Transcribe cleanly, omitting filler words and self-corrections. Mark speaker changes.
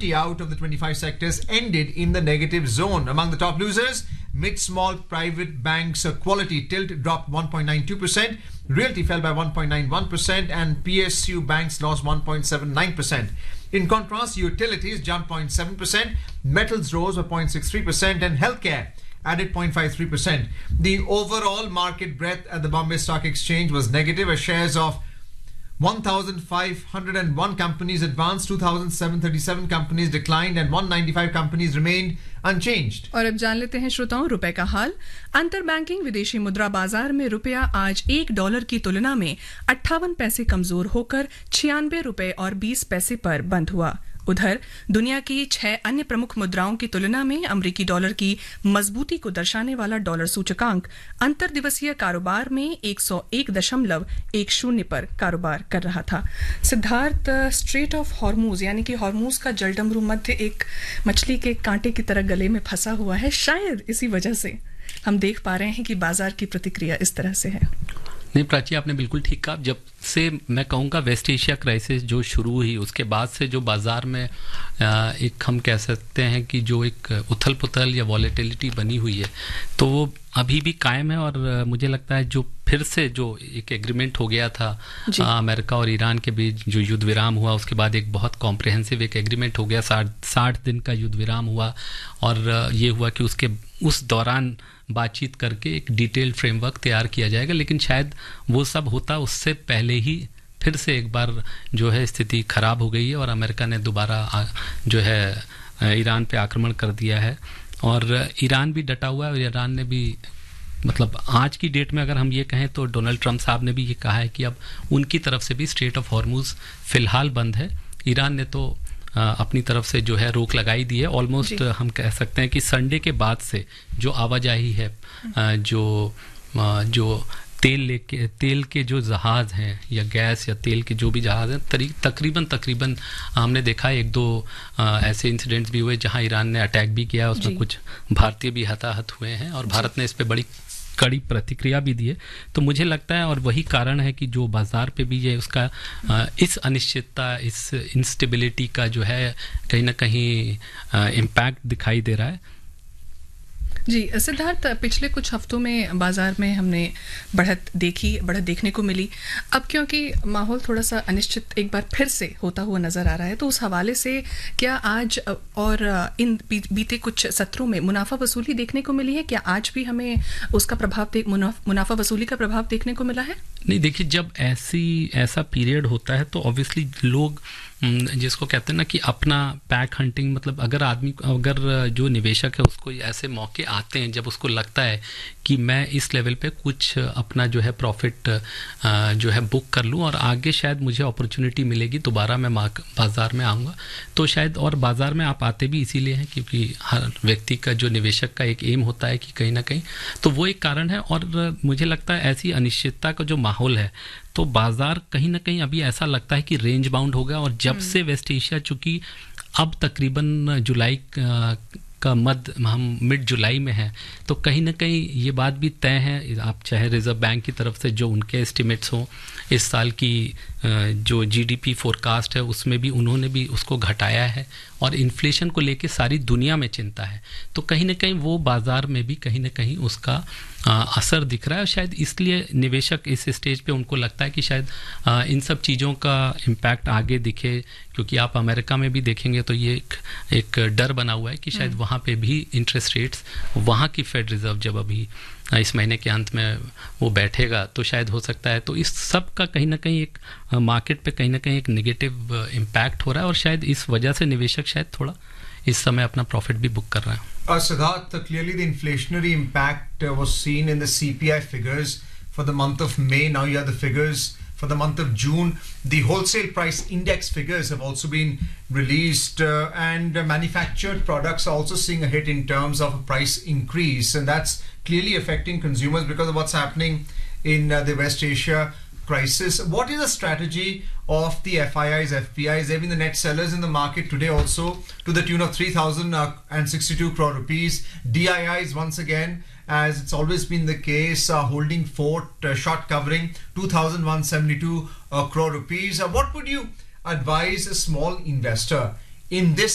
Speaker 1: 20 out of the 25 sectors ended in the negative zone. Among the top losers, mid-small private banks Quality Tilt dropped 1.92%, Realty fell by 1.91%, and PSU banks lost 1.79%. In contrast, utilities jumped 0.7%, metals rose by 0.63%, and healthcare added 0.53%. The overall market breadth at the Bombay Stock Exchange was negative as shares of 1,501 companies advanced, 2,737 companies declined, and 195 companies remained unchanged.
Speaker 2: और अब जान लेते हैं श्रोताओं रुपए का हाल। अंतर banking विदेशी मुद्रा बाजार में रुपया आज $1 की तुलना में 58 पैसे कमजोर होकर 96 रुपए और 20 पैसे पर बंद हुआ। उधर दुनिया की 6 अन्य प्रमुख मुद्राओं की तुलना में अमेरिकी डॉलर की मजबूती को दर्शाने वाला डॉलर सूचकांक अंतर दिवसीय कारोबार में 101.10 पर कारोबार कर रहा था। सिद्धार्थ, स्ट्रेट ऑफ हॉर्मूज यानी कि हॉर्मूज का जलडमरू मध्य एक मछली के कांटे की तरह गले में फंसा हुआ है। शायद इसी वजह से हम देख पा रहे हैं कि बाजार की प्रतिक्रिया इस तरह से है।
Speaker 3: नहीं प्राची, आपने बिल्कुल ठीक कहा। जब से मैं कहूँगा वेस्ट एशिया क्राइसिस जो शुरू हुई उसके बाद से जो बाजार में एक हम कह सकते हैं कि जो एक उथल पुथल या वॉलेटिलिटी बनी हुई है तो वो अभी भी कायम है। और मुझे लगता है जो फिर से जो एक एग्रीमेंट हो गया था अमेरिका और ईरान के बीच, जो युद्ध विराम हुआ, उसके बाद एक बहुत कॉम्प्रिहेंसिव एक एग्रीमेंट हो गया, 60 दिन का युद्ध विराम हुआ। और ये हुआ कि उस दौरान बातचीत करके एक डिटेल्ड फ्रेमवर्क तैयार किया जाएगा, लेकिन शायद वो सब होता उससे पहले ही फिर से एक बार जो है स्थिति खराब हो गई है और अमेरिका ने दोबारा जो है ईरान पे आक्रमण कर दिया है। और ईरान भी डटा हुआ है और ईरान ने भी, मतलब आज की डेट में अगर हम ये कहें तो डोनाल्ड ट्रंप साहब ने भी ये कहा है कि अब उनकी तरफ से भी स्ट्रेट ऑफ हॉर्मूज फिलहाल बंद है। ईरान ने तो अपनी तरफ से जो है रोक लगाई दी है। ऑलमोस्ट हम कह सकते हैं कि संडे के बाद से जो आवाजाही है, जो तेल के जो जहाज हैं या गैस या तेल के जो भी जहाज हैं, तकरीबन हमने देखा 1-2 ऐसे इंसिडेंट्स भी हुए जहां ईरान ने अटैक भी किया, उसमें कुछ भारतीय भी हताहत हुए हैं और भारत ने इस पे बड़ी कड़ी प्रतिक्रिया भी दी है। तो मुझे लगता है और वही कारण है कि जो बाजार पे भी ये उसका इस अनिश्चितता, इस इंस्टेबिलिटी का जो है कहीं ना कहीं इम्पैक्ट दिखाई दे रहा है।
Speaker 2: जी सिद्धार्थ, पिछले कुछ हफ्तों में बाजार में हमने बढ़त देखने को मिली। अब क्योंकि माहौल थोड़ा सा अनिश्चित एक बार फिर से होता हुआ नजर आ रहा है, तो उस हवाले से क्या आज और इन बीते कुछ सत्रों में मुनाफा वसूली देखने को मिली है? क्या आज भी हमें उसका प्रभाव मुनाफा वसूली का प्रभाव देखने को मिला है?
Speaker 3: नहीं, देखिए, जब ऐसा पीरियड होता है तो ऑब्वियसली लोग जिसको कहते हैं ना कि अपना पैक हंटिंग, मतलब अगर जो निवेशक है उसको ऐसे मौके आते हैं जब उसको लगता है कि मैं इस लेवल पे कुछ अपना जो है प्रॉफिट जो है बुक कर लूँ और आगे शायद मुझे अपॉर्चुनिटी मिलेगी, दोबारा मैं बाजार में आऊँगा, तो शायद, और बाजार में आप आते भी इसीलिए हैं क्योंकि हर व्यक्ति का जो निवेशक का एक एम होता है कि कहीं ना कहीं, तो वो एक कारण है। और मुझे लगता है ऐसी अनिश्चितता का जो माहौल है तो बाजार कहीं ना कहीं अभी ऐसा लगता है कि रेंज बाउंड हो गया। और जब से वेस्ट एशिया, चूंकि अब तकरीबन जुलाई का हम मिड जुलाई में हैं, तो कहीं ना कहीं ये बात भी तय है, आप चाहे रिजर्व बैंक की तरफ से जो उनके एस्टिमेट्स हों, इस साल की जो जीडीपी फोरकास्ट है उसमें भी उन्होंने भी उसको घटाया है और इन्फ्लेशन को लेके सारी दुनिया में चिंता है। तो कहीं ना कहीं वो बाजार में भी कहीं ना कहीं उसका असर दिख रहा है। शायद इसलिए निवेशक इस स्टेज पे उनको लगता है कि शायद इन सब चीज़ों का इम्पैक्ट आगे दिखे, क्योंकि आप अमेरिका में भी देखेंगे तो ये एक डर बना हुआ है कि शायद वहाँ पे भी इंटरेस्ट रेट्स, वहाँ की फेड रिजर्व जब अभी इस महीने के अंत में वो बैठेगा तो शायद हो सकता है, तो इस सब का कहीं ना कहीं एक मार्केट पे कहीं ना कहीं एक नेगेटिव इम्पैक्ट हो रहा है और शायद इस वजह से निवेशक शायद थोड़ा इस समय अपना प्रॉफिट भी बुक कर रहा है।
Speaker 1: Siddharth, clearly the inflationary impact was seen in the CPI figures for the month of May. Now you have the figures for the month of June. The wholesale price index figures have also been released, and manufactured products are also seeing a hit in terms of a price increase, and that's clearly affecting consumers because of what's happening in the West Asia crisis. What is the strategy of the FIIs, FPIs? They've been the net sellers in the market today also to the tune of 3,062 crore rupees. DIIs once again, as it's always been the case, holding fort, short covering 2,172 crore rupees. What would you advise a small investor in this